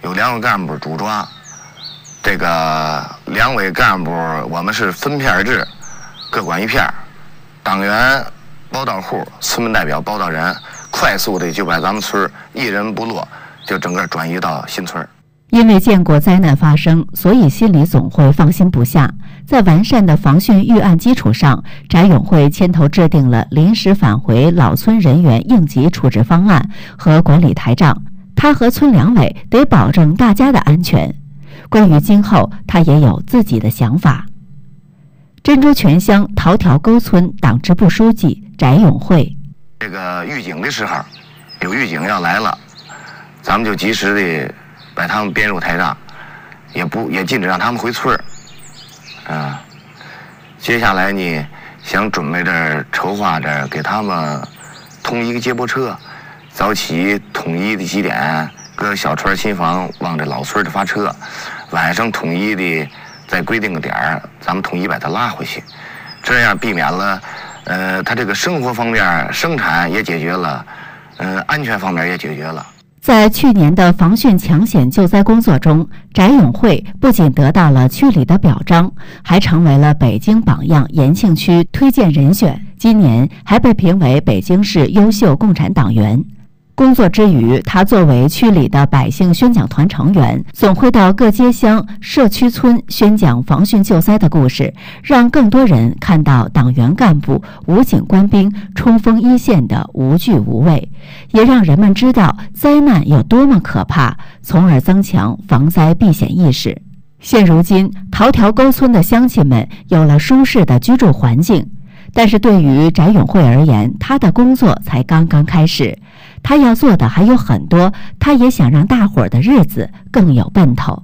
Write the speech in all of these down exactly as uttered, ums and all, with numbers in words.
有两位干部主抓，这个两位干部我们是分片制，各管一片，党员报到户，村民代表报到人，快速的就把咱们村一人不落，就整个转移到新村。 因为见过灾难发生，所以心里总会放心不下。在完善的防汛预案基础上，翟永会牵头制定了临时返回老村人员应急处置方案和管理台账。他和村两委得保证大家的安全。关于今后，他也有自己的想法。珍珠泉乡桃条沟村党支部书记翟永会： 这个预警的时候，有预警要来了，咱们就及时的把他们编入台账，也不也禁止让他们回村儿。啊，接下来呢，想准备着筹划着给他们通一个接驳车，早起统一的几点搁小船新房往这老村的发车，晚上统一的再规定个点儿，咱们统一把它拉回去，这样避免了，呃，他这个生活方面生产也解决了，呃，安全方面也解决了。 在去年的防汛抢险救灾工作中，翟永会不仅得到了区里的表彰，还成为了北京榜样延庆区推荐人选。今年还被评为北京市优秀共产党员。工作之余，他作为区里的百姓宣讲团成员，总会到各街乡、社区村宣讲防汛救灾的故事，让更多人看到党员干部、武警官兵冲锋一线的无惧无畏，也让人们知道灾难有多么可怕，从而增强防灾避险意识。现如今，桃条沟村的乡亲们有了舒适的居住环境，但是对于翟永会而言，他的工作才刚刚开始。他要做的还有很多，他也想让大伙儿的日子更有奔头。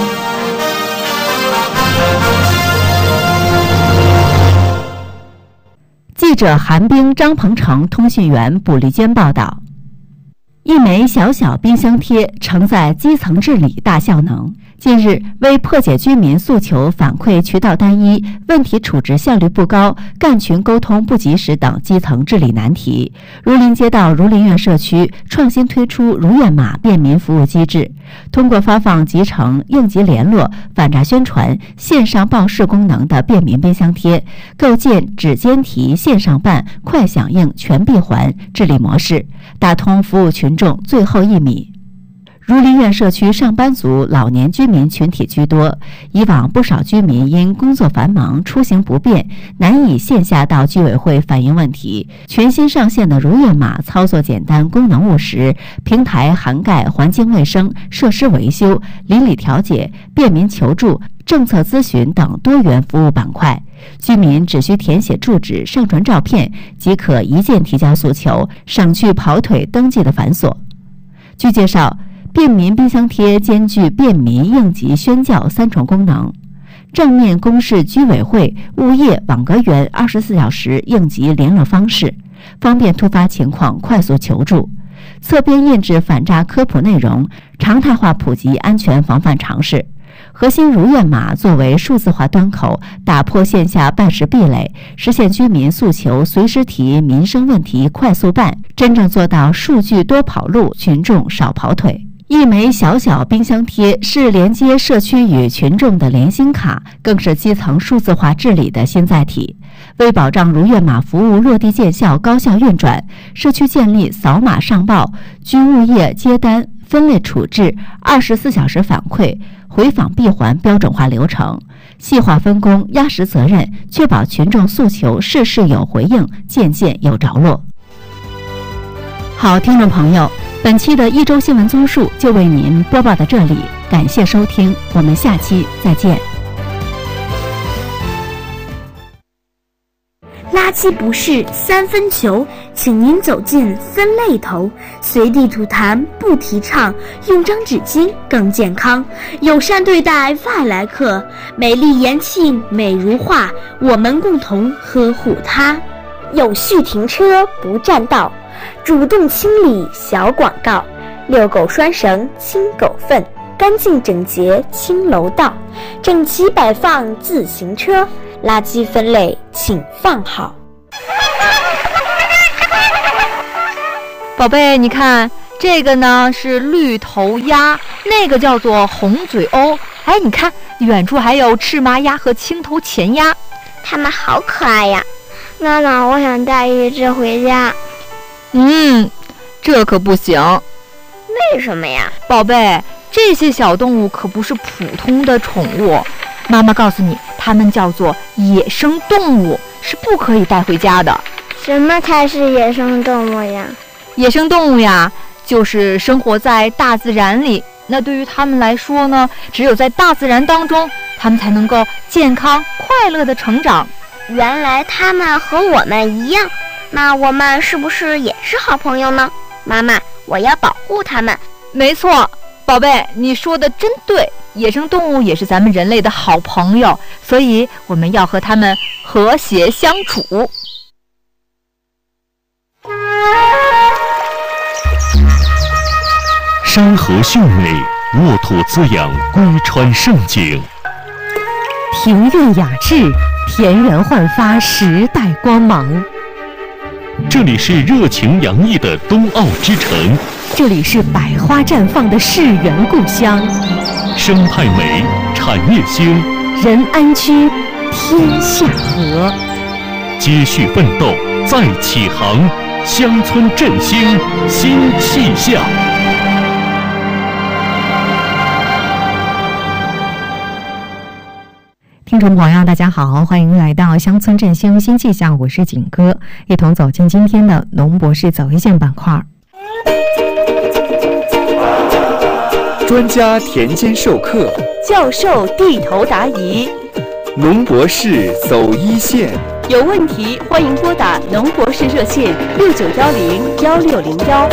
记者韩冰、张鹏程，通讯员卜丽娟报道。一枚小小冰箱贴承载基层治理大效能。近日，为破解居民诉求反馈渠道单一、问题处置效率不高、干群沟通不及时等基层治理难题，儒林街道儒林苑社区创新推出如愿码便民服务机制，通过发放集成、应急联络、反诈宣传、线上报事功能的便民冰箱贴，构建指尖提、线上办、快响应、全闭环治理模式，打通服务群众最后一米。儒林苑社区上班族、老年居民群体居多，以往不少居民因工作繁忙、出行不便，难以线下到居委会反映问题。全新上线的如愿码操作简单、功能务实，平台涵盖环境卫生、设施维修、邻里调解、便民求助、政策咨询等多元服务板块。居民只需填写住址、上传照片，即可一键提交诉求，省去跑腿登记的繁琐。据介绍，便民冰箱贴兼具便民应急宣教三重功能，正面公示居委会、物业、网格员二十四小时应急联络方式，方便突发情况快速求助；侧边印制反诈科普内容，常态化普及安全防范常识。核心如愿码作为数字化端口，打破线下办事壁垒，实现居民诉求随时提、民生问题快速办，真正做到数据多跑路，群众少跑腿。一枚小小冰箱贴是连接社区与群众的联心卡，更是基层数字化治理的新载体。为保障如愿码服务落地见效、高效运转，社区建立扫码上报、居物业接单、分类处置、二十四小时反馈、回访闭环标准化流程，细化分工、压实责任，确保群众诉求事事有回应，件件有着落。好，听众朋友，本期的一周新闻综述就为您播报到这里，感谢收听，我们下期再见。 垃圾不是三分球，请您走进分类头，随地吐痰不提倡，用张纸巾更健康，友善对待外来客，美丽延庆美如画，我们共同呵护它。有序停车不占道，主动清理小广告，遛狗拴绳清狗粪，干净整洁清楼道，整齐摆放自行车，垃圾分类请放好。 宝贝，你看这个呢是绿头鸭，那个叫做红嘴鸥。哎，你看远处还有赤麻鸭和青头前鸭， 它们好可爱呀！妈妈，我想带一只回家。 嗯，这可不行。 为什么呀？ 宝贝，这些小动物可不是普通的宠物，妈妈告诉你，它们叫做野生动物，是不可以带回家的。 什么才是野生动物呀？ 野生动物呀，就是生活在大自然里。那对于他们来说呢，只有在大自然当中，他们才能够健康快乐的成长。 原来他们和我们一样，那我们是不是也是好朋友呢？妈妈，我要保护他们。 没错，宝贝，你说的真对，野生动物也是咱们人类的好朋友，所以我们要和他们和谐相处。 山河秀美，沃土滋养，归川盛景； 庭院雅致，田园焕发时代光芒。 这里是热情洋溢的冬奥之城， 这里是百花绽放的世园故乡。 生态美，产业兴， 人安居，天下和。 接续奋斗，再起航，乡村振兴新气象。 听众朋友大家好，欢迎来到乡村振兴新气象，我是景哥，一同走进今天的农博士走一线板块。 专家田间授课， 教授地头答疑， 农博士走一线。 有问题欢迎拨打农博士热线六九幺零幺六零幺。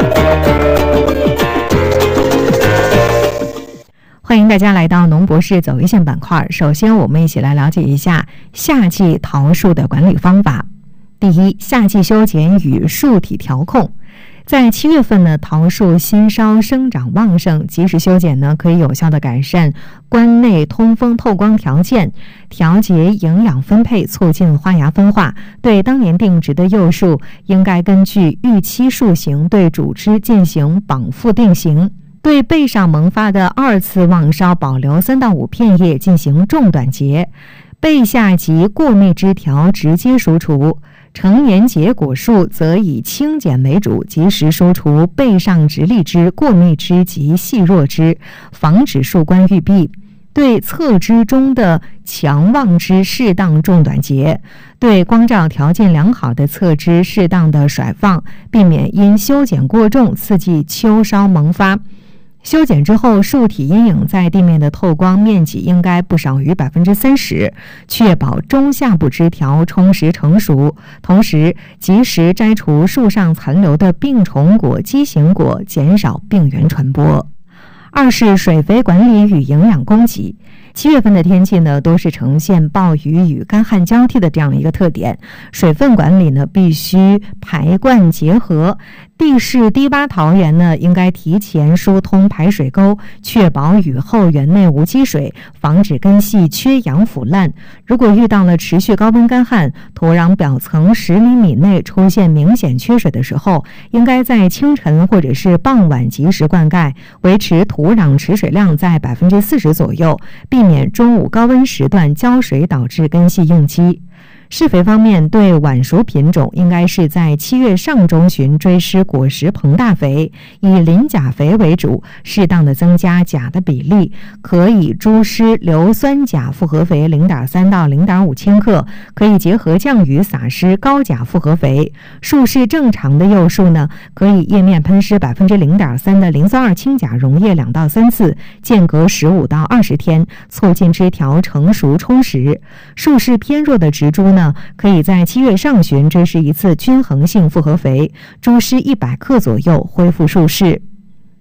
欢迎大家来到农博士走一线板块。首先我们一起来了解一下夏季桃树的管理方法。第一，夏季修剪与树体调控。在七月份呢，桃树新梢生长旺盛，及时修剪呢，可以有效的改善关内通风透光条件，调节营养分配，促进花芽分化。对当年定植的幼树，应该根据预期树型对主枝进行绑附定型。对背上萌发的二次旺梢保留三到五片叶进行重短截，背下及过密枝条直接疏除。成年结果树则以轻剪为主，及时疏除背上直立枝、过密枝及细弱枝，防止树冠郁闭。对侧枝中的强旺枝适当重短截，对光照条件良好的侧枝适当的甩放，避免因修剪过重刺激秋梢萌发。修剪之后，树体阴影在地面的透光面积应该不少于百分之三十，确保中下部枝条充实成熟。同时，及时摘除树上残留的病虫果、畸形果，减少病原传播。二是水肥管理与营养供给。七月份的天气呢，都是呈现暴雨与干旱交替的这样一个特点，水分管理呢必须排灌结合。地势低洼桃园呢，应该提前疏通排水沟，确保雨后园内无积水，防止根系缺氧腐烂。如果遇到了持续高温干旱，土壤表层十厘米内出现明显缺水的时候，应该在清晨或者是傍晚及时灌溉，维持土壤持水量在百分之四十左右，避免中午高温时段浇水导致根系应激。施肥方面，对晚熟品种应该是在七月上中旬追施果实膨大肥，以磷钾肥为主，适当的增加钾的比例，可以猪施硫酸钾复合肥 零点三 到 零点五 千克，可以结合降雨撒施高钾复合肥。树势正常的幼树呢，可以叶面喷施 百分之零点三 的磷酸二氢钾溶液两到三次，间隔十五到二十天，促进枝条成熟充实。树势偏弱的植株呢，可以在七月上旬追施一次均衡性复合肥，猪施一百克左右，恢复树势。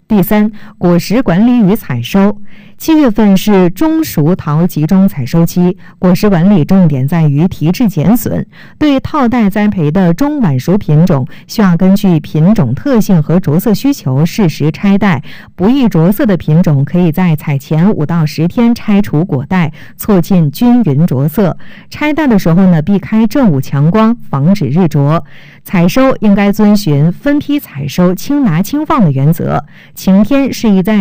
第三，果实管理与采收。七月份是中熟桃集中采收期，果实管理重点在于提质减损。对套袋栽培的中晚熟品种，需要根据品种特性和着色需求适时拆袋。不易着色的品种，可以在采前五到十天拆除果袋，促进均匀着色。拆袋的时候呢，避开正午强光，防止日着。采收应该遵循分批采收、轻拿轻放的原则。晴天适宜在